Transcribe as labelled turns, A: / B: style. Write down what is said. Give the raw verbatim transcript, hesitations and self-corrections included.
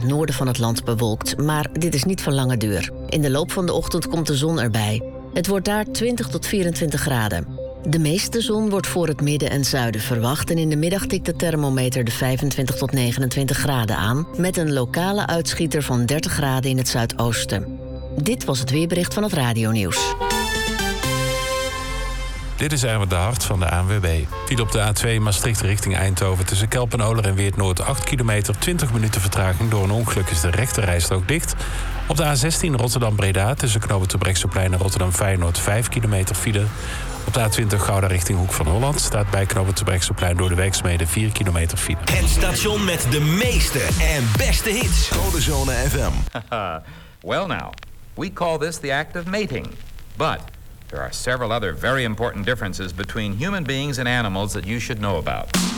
A: noorden van het land bewolkt, maar dit is niet van lange duur. In de loop van de ochtend komt de zon erbij. Het wordt daar twintig tot vierentwintig graden. De meeste zon wordt voor het midden en zuiden verwacht en in de middag tikt de thermometer de vijfentwintig tot negenentwintig graden aan, met een lokale uitschieter van dertig graden in het zuidoosten. Dit was het weerbericht van het Radionieuws.
B: Dit is Erwin de Hart van de A N W B. File op de A twee Maastricht richting Eindhoven tussen Kelpenoler en Weert-Noord acht kilometer, twintig minuten vertraging. Door een ongeluk is de rechte rijstrook dicht. Op de A zestien Rotterdam-Breda tussen Knooppunt Terbrechtseplein en Rotterdam-Feyenoord vijf kilometer file. Op de A twintig Gouda richting Hoek van Holland staat bij Knooppunt Terbrechtseplein door de werkzaamheden vier kilometer file.
C: Het station met de meeste en beste hits.
D: Codezone F M.
E: Well now, we call this the act of mating. But there are several other very important differences between human beings and animals that you should know about.